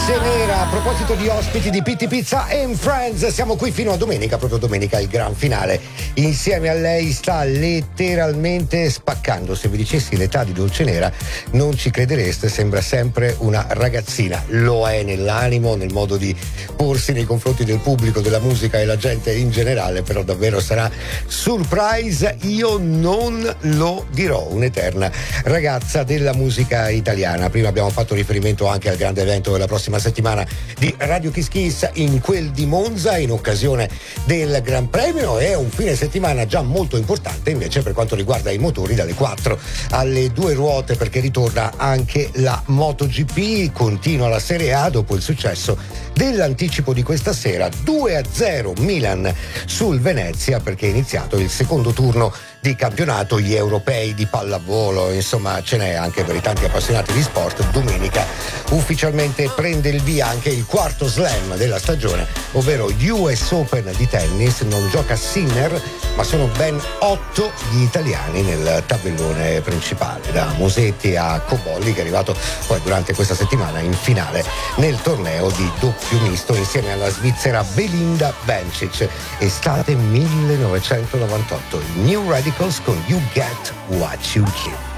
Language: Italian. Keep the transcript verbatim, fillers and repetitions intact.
Dolce Nera. A proposito di ospiti di Pitti Pizza and Friends, siamo qui fino a domenica, proprio domenica il gran finale. Insieme a lei sta letteralmente spaccando. Se vi dicessi l'età di Dolce Nera non ci credereste, sembra sempre una ragazzina. Lo è nell'animo, nel modo di porsi nei confronti del pubblico, della musica e la gente in generale, però davvero sarà surprise, io non lo dirò. Un'eterna ragazza della musica italiana. Prima abbiamo fatto riferimento anche al grande evento della prossima settimana di Radio Kiss Kiss in quel di Monza in occasione del Gran Premio. È un fine settimana già molto importante invece per quanto riguarda i motori, dalle quattro alle due ruote, perché ritorna anche la MotoGP. Continua la Serie A dopo il successo dell'anticipo di questa sera, due a zero Milan sul Venezia, perché è iniziato il secondo turno di campionato, gli europei di pallavolo, insomma ce n'è anche per i tanti appassionati di sport. Domenica ufficialmente prende il via anche il quarto slam della stagione, ovvero U S Open di tennis. Non gioca Sinner, ma sono ben otto gli italiani nel tabellone principale, da Musetti a Cobolli, che è arrivato poi durante questa settimana in finale nel torneo di doppio misto insieme alla svizzera Belinda Bencic. Estate millenovecentonovantotto, il New Radicals con You Get What You Give.